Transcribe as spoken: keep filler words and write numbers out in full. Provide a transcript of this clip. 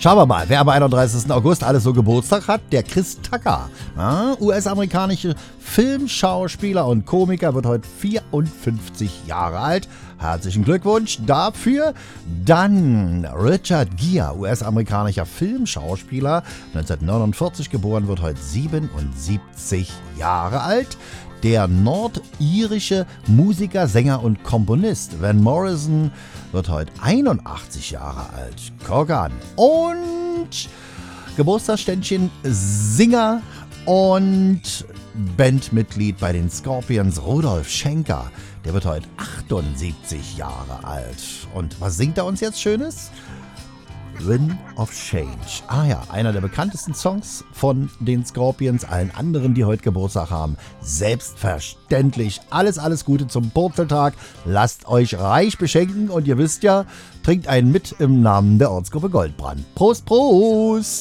Schauen wir mal, wer am einunddreißigsten August alles so Geburtstag hat. Der Chris Tucker, ja, U S-amerikanische Filmschauspieler und Komiker, wird heute vierundfünfzig Jahre alt. Herzlichen Glückwunsch dafür. Dann Richard Gere, U S-amerikanischer Filmschauspieler, neunzehnhundertneunundvierzig geboren, wird heute siebenundsiebzig Jahre alt. Der nordirische Musiker, Sänger und Komponist Van Morrison wird heute einundachtzig Jahre alt. Korgan. Und Geburtstagsständchen Singer und Bandmitglied bei den Scorpions Rudolf Schenker. Der wird heute achtundsiebzig Jahre alt. Und was singt er uns jetzt Schönes? Wind of Change. Ah ja, einer der bekanntesten Songs von den Scorpions. Allen anderen, die heute Geburtstag haben, selbstverständlich alles, alles Gute zum Purzeltag. Lasst euch reich beschenken und ihr wisst ja, trinkt einen mit im Namen der Ortsgruppe Goldbrand. Prost, Prost!